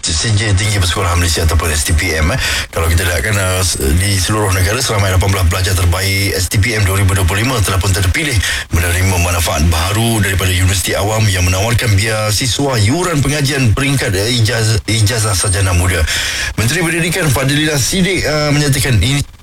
Sijil Tinggi Persekolahan Malaysia ataupun STPM. Kalau kita lihatkan di seluruh negara, seramai 18 pelajar terbaik STPM 2025 telah pun terpilih menerima manfaat baru daripada Universiti Awam yang menawarkan beasiswa yuran pengajian peringkat ijazah sarjana muda. Menteri Pendidikan Fadlillah Siddiq menyatakan